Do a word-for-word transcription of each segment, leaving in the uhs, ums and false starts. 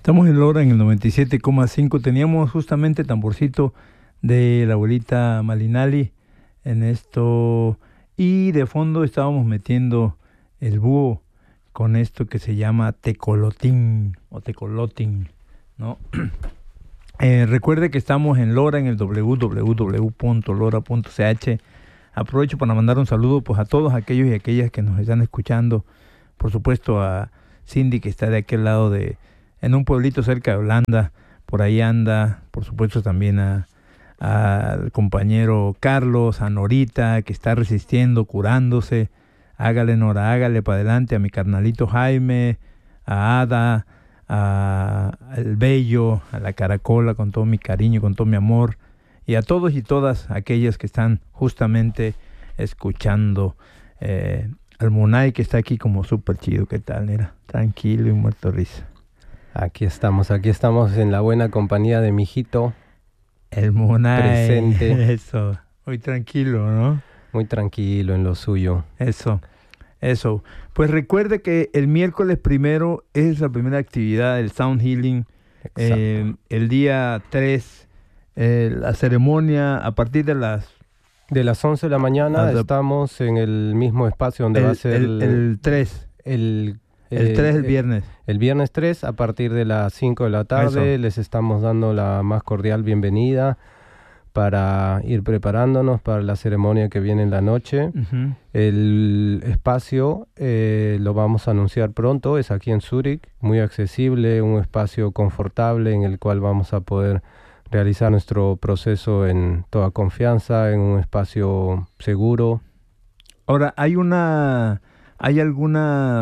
Estamos en Lora en el noventa y siete coma cinco. Teníamos justamente el tamborcito de la abuelita Malinali en esto. Y de fondo estábamos metiendo el búho con esto que se llama tecolotín o tecolotín, ¿no? Eh, recuerde que estamos en Lora en el doble u doble u doble u punto lora punto c h. Aprovecho para mandar un saludo pues a todos aquellos y aquellas que nos están escuchando. Por supuesto a Cindy, que está de aquel lado de, en un pueblito cerca de Holanda, por ahí anda. Por supuesto también a al compañero Carlos, a Norita, que está resistiendo, curándose. Hágale, Nora, hágale para adelante. A mi carnalito Jaime, a Ada, a El Bello, a la Caracola, con todo mi cariño, con todo mi amor. Y a todos y todas aquellas que están justamente escuchando. Eh, al Munay, que está aquí como súper chido. ¿Qué tal? Mira, tranquilo y muerto de risa. Aquí estamos, aquí estamos en la buena compañía de mi hijito. El Munay. Presente. Eso, muy tranquilo, ¿no? Muy tranquilo en lo suyo. Eso, eso. Pues recuerde que el miércoles primero es la primera actividad del Sound Healing. Eh, el día tres, eh, la ceremonia a partir de las... De las once de la mañana la, estamos en el mismo espacio donde el, va a ser... El, el tres. El, el eh, tres, el viernes. El, el viernes tres, a partir de las cinco de la tarde. Eso. Les estamos dando la más cordial bienvenida para ir preparándonos para la ceremonia que viene en la noche. Uh-huh. El espacio eh, lo vamos a anunciar pronto, es aquí en Zúrich, muy accesible, un espacio confortable en el cual vamos a poder realizar nuestro proceso en toda confianza, en un espacio seguro. Ahora, ¿hay una, hay alguna,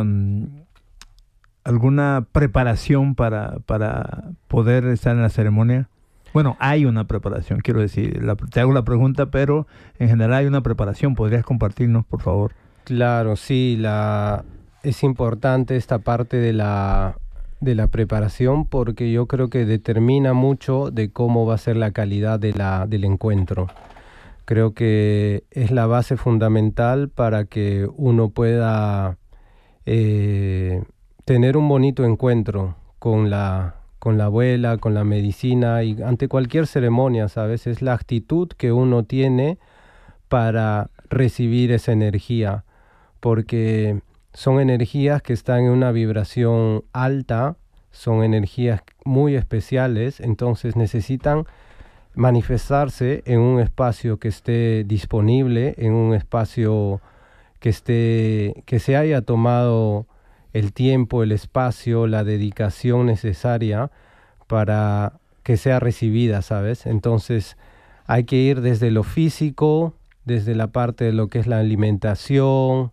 alguna preparación para, para poder estar en la ceremonia? Bueno, hay una preparación, quiero decir, la, te hago la pregunta, pero en general hay una preparación. ¿Podrías compartirnos, por favor? Claro, sí, la, es importante esta parte de la, de la preparación porque yo creo que determina mucho de cómo va a ser la calidad de la, del encuentro. Creo que es la base fundamental para que uno pueda eh, tener un bonito encuentro con la... con la abuela, con la medicina y ante cualquier ceremonia, ¿sabes? Es la actitud que uno tiene para recibir esa energía, porque son energías que están en una vibración alta, son energías muy especiales, entonces necesitan manifestarse en un espacio que esté disponible, en un espacio que esté, que se haya tomado el tiempo, el espacio, la dedicación necesaria para que sea recibida, ¿sabes? Entonces hay que ir desde lo físico, desde la parte de lo que es la alimentación,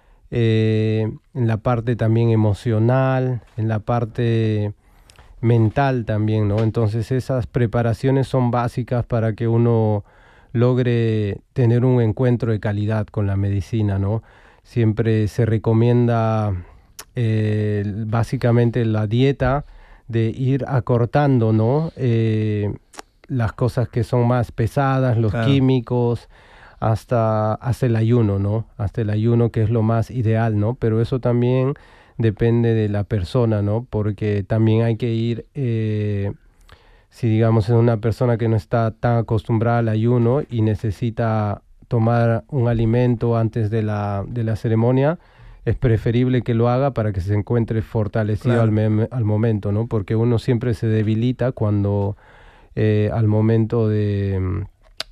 eh, en la parte también emocional, en la parte mental también, ¿no? Entonces esas preparaciones son básicas para que uno logre tener un encuentro de calidad con la medicina, ¿no? Siempre se recomienda... Eh, básicamente la dieta de ir acortando, ¿no? Eh, las cosas que son más pesadas, los claro. químicos, hasta, hasta el ayuno, ¿no? Hasta el ayuno, que es lo más ideal, ¿no? Pero eso también depende de la persona, ¿no? Porque también hay que ir, eh, si digamos es una persona que no está tan acostumbrada al ayuno y necesita tomar un alimento antes de la, de la ceremonia, es preferible que lo haga para que se encuentre fortalecido claro. al, me- al momento, ¿no? Porque uno siempre se debilita cuando eh, al momento de,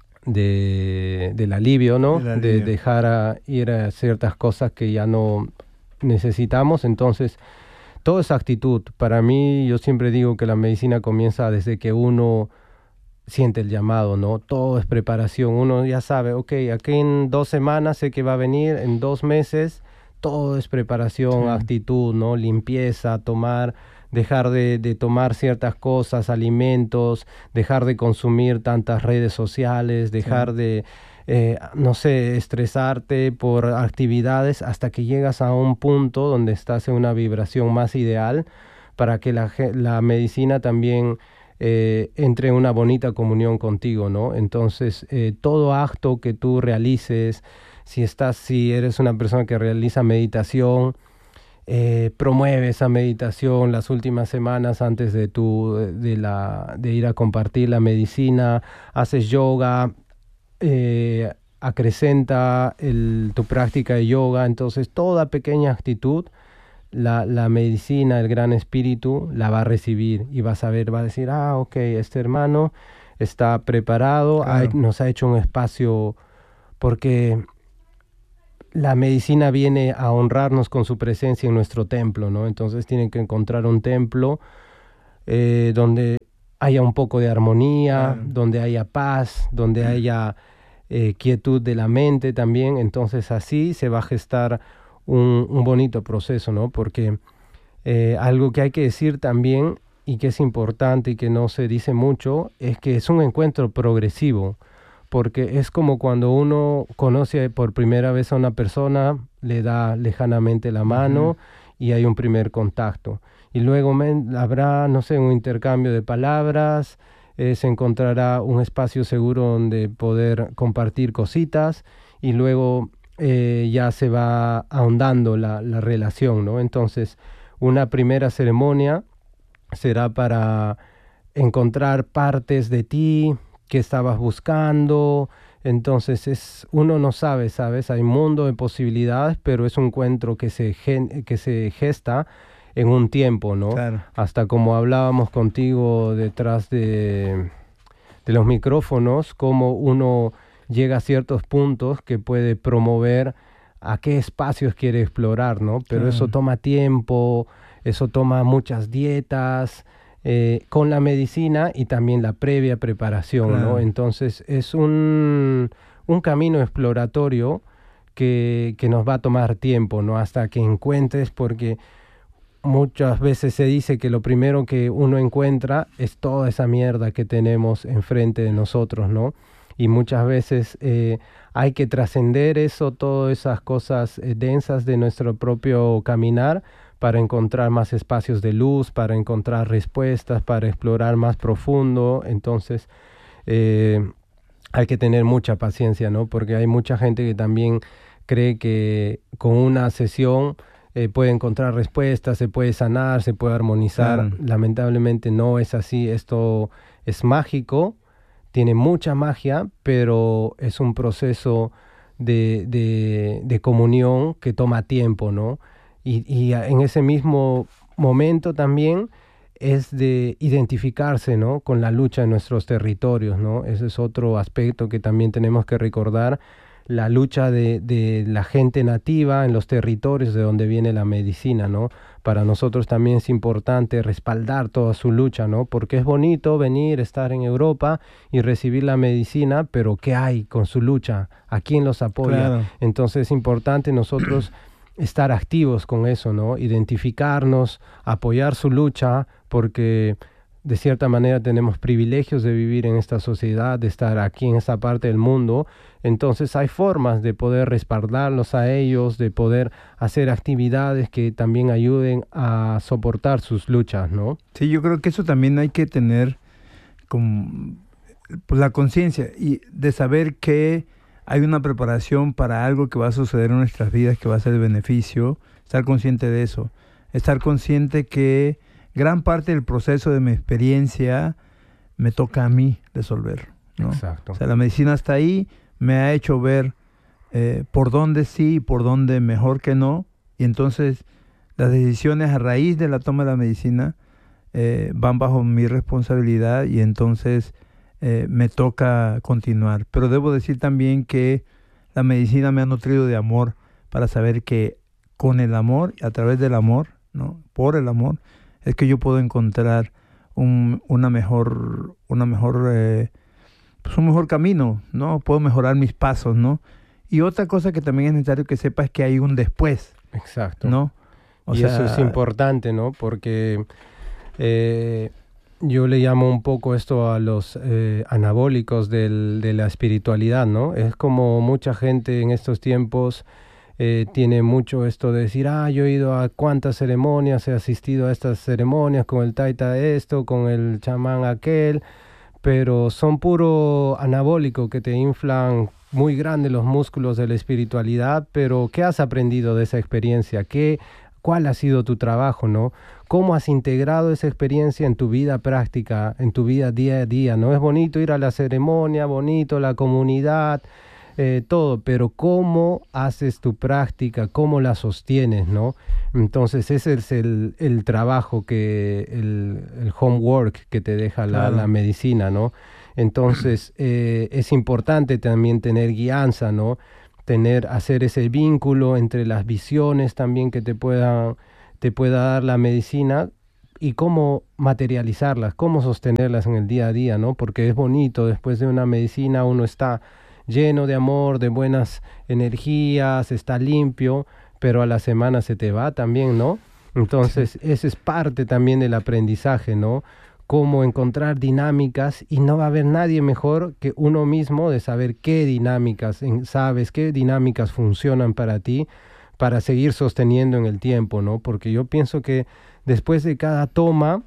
de del alivio, ¿no? Alivio. De dejar a, ir a ciertas cosas que ya no necesitamos. Entonces, toda esa actitud, para mí, yo siempre digo que la medicina comienza desde que uno siente el llamado, ¿no? Todo es preparación. Uno ya sabe, ok, aquí en dos semanas sé que va a venir, en dos meses... Todo es preparación, sí. actitud, ¿no? Limpieza, tomar, dejar de, de tomar ciertas cosas, alimentos, dejar de consumir tantas redes sociales, dejar sí. de, eh, no sé, estresarte por actividades hasta que llegas a un punto donde estás en una vibración más ideal para que la, la medicina también eh, entre en una bonita comunión contigo, ¿no? Entonces, eh, todo acto que tú realices, si estás, si eres una persona que realiza meditación, eh, promueve esa meditación las últimas semanas antes de, tu, de, la, de ir a compartir la medicina, haces yoga, eh, acrecenta el, tu práctica de yoga, entonces toda pequeña actitud, la, la medicina, el gran espíritu, la va a recibir y va a saber, va a decir, ah, ok, este hermano está preparado, claro. ha, nos ha hecho un espacio, porque la medicina viene a honrarnos con su presencia en nuestro templo, ¿no? Entonces tienen que encontrar un templo eh, donde haya un poco de armonía, claro. donde haya paz, donde haya eh, quietud de la mente también. Entonces así se va a gestar un, un bonito proceso, ¿no? Porque eh, algo que hay que decir también y que es importante y que no se dice mucho es que es un encuentro progresivo, porque es como cuando uno conoce por primera vez a una persona, le da lejanamente la mano uh-huh. y hay un primer contacto. Y luego men, habrá, no sé, un intercambio de palabras, eh, se encontrará un espacio seguro donde poder compartir cositas y luego eh, ya se va ahondando la, la relación, ¿no? Entonces, una primera ceremonia será para encontrar partes de ti que estabas buscando. Entonces es, uno no sabe, ¿sabes? Hay un mundo de posibilidades, pero es un encuentro que se, gen, que se gesta en un tiempo, ¿no? Claro. Hasta como hablábamos contigo detrás de, de los micrófonos, cómo uno llega a ciertos puntos que puede promover a qué espacios quiere explorar, ¿no? Pero claro. eso toma tiempo, eso toma muchas dietas, Eh, con la medicina y también la previa preparación, claro. ¿no? Entonces es un, un camino exploratorio que, que nos va a tomar tiempo, ¿no? Hasta que encuentres, porque muchas veces se dice que lo primero que uno encuentra es toda esa mierda que tenemos enfrente de nosotros, ¿no? Y muchas veces eh, hay que trascender eso, todas esas cosas eh, densas de nuestro propio caminar, para encontrar más espacios de luz, para encontrar respuestas, para explorar más profundo. Entonces, eh, hay que tener mucha paciencia, ¿no? Porque hay mucha gente que también cree que con una sesión eh, puede encontrar respuestas, se puede sanar, se puede armonizar. Mm. Lamentablemente no es así. Esto es mágico, tiene mucha magia, pero es un proceso de, de, de comunión que toma tiempo, ¿no? Y, y en ese mismo momento también es de identificarse, ¿no? con la lucha en nuestros territorios, ¿no? Ese es otro aspecto que también tenemos que recordar, la lucha de, de la gente nativa en los territorios de donde viene la medicina, ¿no? Para nosotros también es importante respaldar toda su lucha, ¿no? Porque es bonito venir, estar en Europa y recibir la medicina, pero ¿qué hay con su lucha? ¿A quién los apoya? Claro. Entonces es importante nosotros estar activos con eso, ¿no? Identificarnos, apoyar su lucha, porque de cierta manera tenemos privilegios de vivir en esta sociedad, de estar aquí en esta parte del mundo. Entonces hay formas de poder respaldarlos a ellos, de poder hacer actividades que también ayuden a soportar sus luchas, ¿no? Sí, yo creo que eso también hay que tener como pues, la conciencia y de saber que hay una preparación para algo que va a suceder en nuestras vidas, que va a ser de beneficio, estar consciente de eso, estar consciente que gran parte del proceso de mi experiencia me toca a mí resolver, ¿no? Exacto. O sea, la medicina está ahí, me ha hecho ver eh, por dónde sí y por dónde mejor que no, y entonces las decisiones a raíz de la toma de la medicina eh, van bajo mi responsabilidad y entonces Eh, me toca continuar. Pero debo decir también que la medicina me ha nutrido de amor para saber que con el amor, a través del amor, ¿no? Por el amor, es que yo puedo encontrar un, una mejor, una mejor, eh, pues un mejor camino, ¿no? Puedo mejorar mis pasos, ¿no? Y otra cosa que también es necesario que sepa es que hay un después. Exacto. ¿No? O y sea, eso es importante, ¿no? Porque eh, yo le llamo un poco esto a los eh, anabólicos del, de la espiritualidad, ¿no? Es como mucha gente en estos tiempos eh, tiene mucho esto de decir, ah, yo he ido a cuántas ceremonias, he asistido a estas ceremonias con el taita esto, con el chamán aquel, pero son puro anabólico que te inflan muy grande los músculos de la espiritualidad, pero ¿qué has aprendido de esa experiencia? ¿Qué, ¿Cuál ha sido tu trabajo, no? ¿Cómo has integrado esa experiencia en tu vida práctica, en tu vida día a día, no? Es bonito ir a la ceremonia, bonito la comunidad, eh, todo, pero ¿cómo haces tu práctica? ¿Cómo la sostienes, no? Entonces ese es el, el trabajo, que el, el homework que te deja la, Claro. la medicina, ¿no? Entonces eh, es importante también tener guianza, ¿no? Tener, hacer ese vínculo entre las visiones también que te puedan, te pueda dar la medicina, y cómo materializarlas, cómo sostenerlas en el día a día, ¿no? Porque es bonito, después de una medicina uno está lleno de amor, de buenas energías, está limpio, pero a la semana se te va también, ¿no? Entonces, ese es parte también del aprendizaje, ¿no? Cómo encontrar dinámicas, y no va a haber nadie mejor que uno mismo de saber qué dinámicas, en- sabes, qué dinámicas funcionan para ti, para seguir sosteniendo en el tiempo, ¿no? Porque yo pienso que después de cada toma,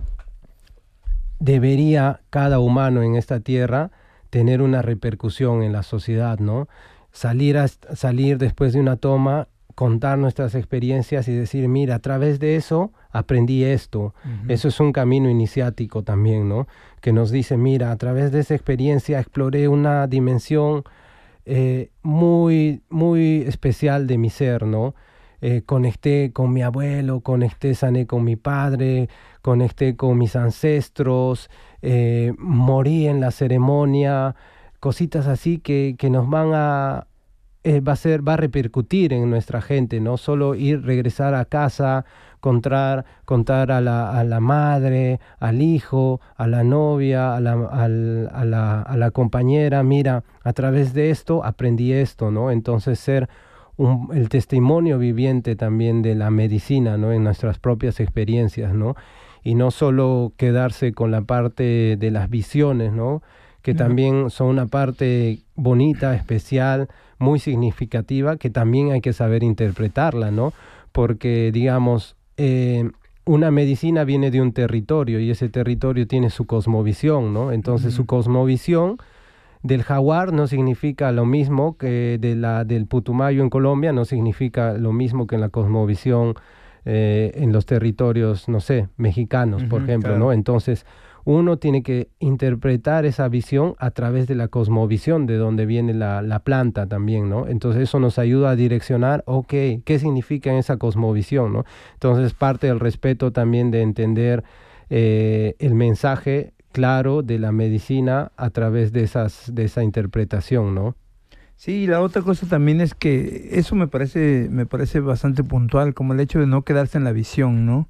debería cada humano en esta tierra tener una repercusión en la sociedad, ¿no? Salir, a, salir después de una toma, contar nuestras experiencias y decir, mira, a través de eso aprendí esto. Ujú. Eso es un camino iniciático también, ¿no? Que nos dice, mira, a través de esa experiencia exploré una dimensión eh, muy, muy especial de mi ser, ¿no? Eh, conecté con mi abuelo, conecté, sané con mi padre, conecté con mis ancestros, eh, morí en la ceremonia, cositas así que, que nos van a, eh, va a ser, va a repercutir en nuestra gente, no solo ir, regresar a casa, contar, contar a la, a la madre, al hijo, a la novia, a la, al- a la, a la compañera, mira, a través de esto aprendí esto, ¿no? Entonces ser un- el testimonio viviente también de la medicina, ¿no? En nuestras propias experiencias, ¿no? Y no solo quedarse con la parte de las visiones, ¿no? Que Ajá. también son una parte bonita, especial, muy significativa, que también hay que saber interpretarla, ¿no? Porque, digamos, eh, una medicina viene de un territorio, y ese territorio tiene su cosmovisión, ¿no? Entonces su Ujú. cosmovisión del jaguar no significa lo mismo que de la, del putumayo en Colombia, no significa lo mismo que en la cosmovisión eh, en los territorios, no sé, mexicanos, por Ujú, ejemplo, ¿no? claro. Entonces, uno tiene que interpretar esa visión a través de la cosmovisión de donde viene la, la planta también, ¿no? Entonces, eso nos ayuda a direccionar, ok, ¿qué significa esa cosmovisión, ¿no? Entonces, parte del respeto también de entender eh, el mensaje claro de la medicina a través de esas, de esa interpretación, ¿no? Sí, y la otra cosa también es que eso me parece, me parece bastante puntual, como el hecho de no quedarse en la visión, ¿no?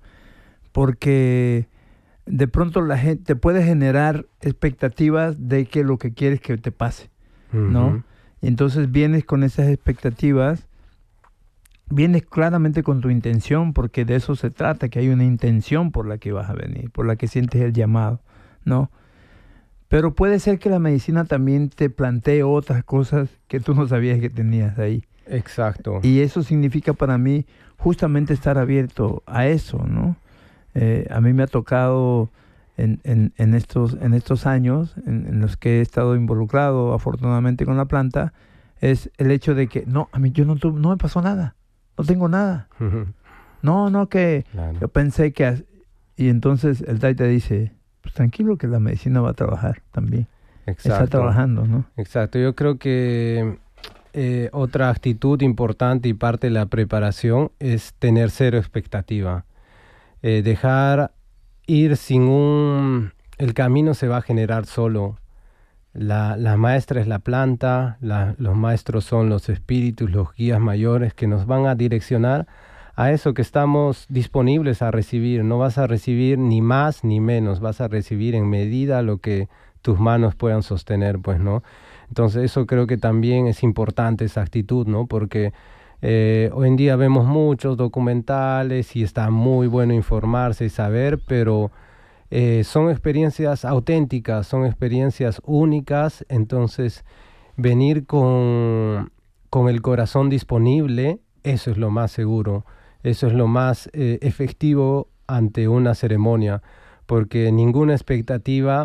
Porque de pronto la gente te puede generar expectativas de que lo que quieres que te pase, ¿no? Ujú. Y entonces vienes con esas expectativas, vienes claramente con tu intención, porque de eso se trata, que hay una intención por la que vas a venir, por la que sientes el llamado, ¿no? Pero puede ser que la medicina también te plantee otras cosas que tú no sabías que tenías ahí. Exacto. Y eso significa para mí justamente estar abierto a eso, ¿no? Eh, a mí me ha tocado en, en, en estos, en estos años en, en los que he estado involucrado afortunadamente con la planta, es el hecho de que no, a mí yo no, tu- no me pasó nada, no tengo nada. Ujú. No, no, que Claro. yo pensé que... as- Y entonces el Taita dice, pues tranquilo que la medicina va a trabajar también. Está Exacto. trabajando, ¿no? Exacto. Yo creo que eh, otra actitud importante y parte de la preparación es tener cero expectativa. Eh, dejar ir sin un... El camino se va a generar solo. La, la maestra es la planta, la- los maestros son los espíritus, los guías mayores que nos van a direccionar a eso que estamos disponibles a recibir. No vas a recibir ni más ni menos, vas a recibir en medida lo que tus manos puedan sostener, pues, ¿no? Entonces eso creo que también es importante, esa actitud, ¿no? Porque eh, hoy en día vemos muchos documentales y está muy bueno informarse y saber, pero eh, son experiencias auténticas, son experiencias únicas, entonces venir con, con el corazón disponible, eso es lo más seguro, eso es lo más eh, efectivo ante una ceremonia, porque ninguna expectativa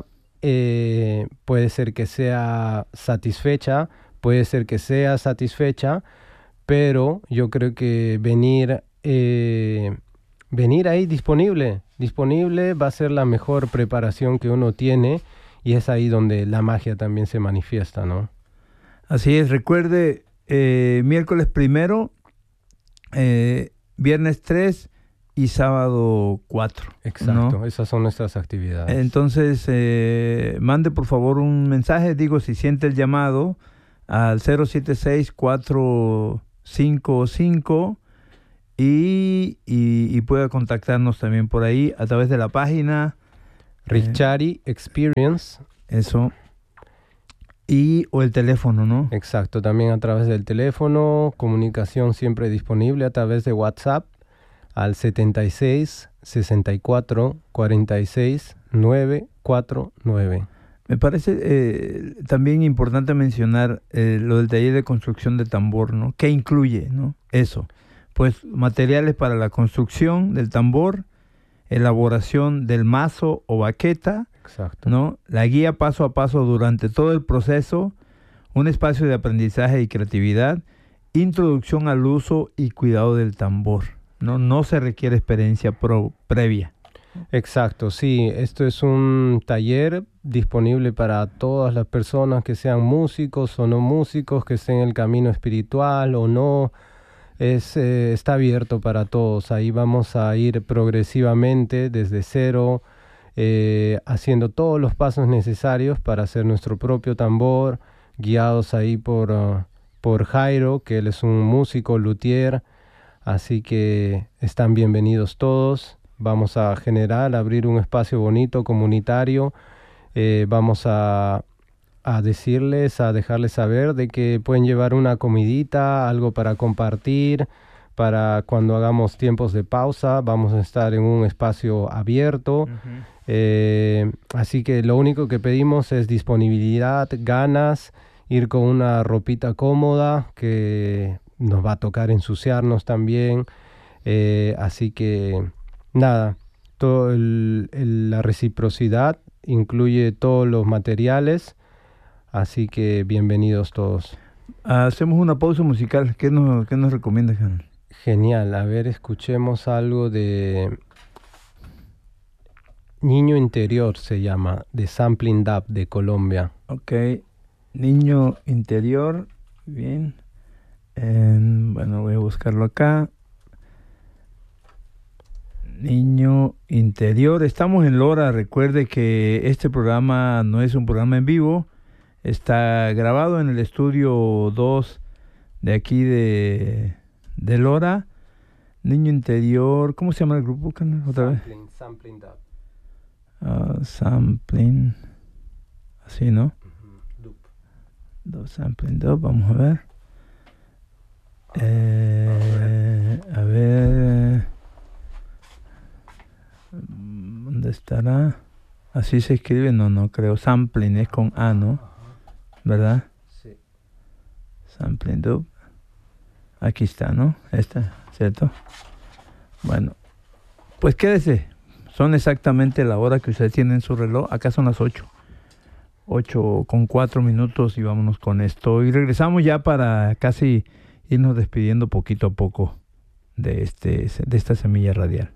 eh, puede ser que sea satisfecha, puede ser que sea satisfecha, pero yo creo que venir eh, venir ahí disponible. Disponible va a ser la mejor preparación que uno tiene y es ahí donde la magia también se manifiesta, ¿no? Así es, recuerde, eh, miércoles primero, eh, viernes tres y sábado cuatro. Exacto, ¿no? Esas son nuestras actividades. Entonces, eh, mande por favor un mensaje, digo, si siente el llamado al cero siete seis, cuatro cinco cinco y, y, y pueda contactarnos también por ahí a través de la página. Richari eh, Experience. Eso. Y o el teléfono, ¿no? Exacto, también a través del teléfono, comunicación siempre disponible a través de WhatsApp al setenta y seis, sesenta y cuatro, cuarenta y seis, novecientos cuarenta y nueve. Me parece eh, también importante mencionar eh, lo del taller de construcción de tambor, ¿no? ¿Qué incluye, no? Eso, pues materiales para la construcción del tambor, elaboración del mazo o baqueta, exacto, ¿no? La guía paso a paso durante todo el proceso, un espacio de aprendizaje y creatividad, introducción al uso y cuidado del tambor, ¿no? No se requiere experiencia pro, previa. Exacto, sí, esto es un taller disponible para todas las personas que sean músicos o no músicos, que estén en el camino espiritual o no. Es, eh, está abierto para todos. Ahí vamos a ir progresivamente desde cero, eh, haciendo todos los pasos necesarios para hacer nuestro propio tambor, guiados ahí por, uh, por Jairo, que él es un músico luthier. Así que están bienvenidos todos. Vamos a generar, abrir un espacio bonito, comunitario. Eh, vamos a... a decirles, a dejarles saber de que pueden llevar una comidita, algo para compartir, para cuando hagamos tiempos de pausa, vamos a estar en un espacio abierto. Uh-huh. Eh, así que lo único que pedimos es disponibilidad, ganas, ir con una ropita cómoda, que nos va a tocar ensuciarnos también. Eh, así que nada, todo el, el, la reciprocidad incluye todos los materiales. Así que bienvenidos todos. Hacemos una pausa musical. ¿Qué nos, qué nos recomiendas, Jan? Genial. A ver, escuchemos algo de Niño Interior, se llama, de Sampling Dub de Colombia. Ok. Niño Interior. Bien. Eh, bueno, voy a buscarlo acá. Niño Interior. Estamos en Lora. Recuerde que este programa no es un programa en vivo. Está grabado en el estudio dos de aquí de, de Lora. Niño Interior. ¿Cómo se llama el grupo? ¿Otra vez? Sampling, Sampling Dub. Uh, sampling. Así, ¿no? Uh-huh. Dub. Dub, Sampling Dub. Vamos a ver. Eh, a ver. ¿Dónde estará? Así se escribe. No, no creo. Sampling es con A, ¿no? ¿Verdad? Sí. Sampling Dub. Aquí está, ¿no? Esta, ¿cierto? Bueno, pues quédese. Son exactamente la hora que usted tiene en su reloj. Acá son las ocho. ocho con cuatro minutos y vámonos con esto. Y regresamos ya para casi irnos despidiendo poquito a poco de, este, de esta semilla radial.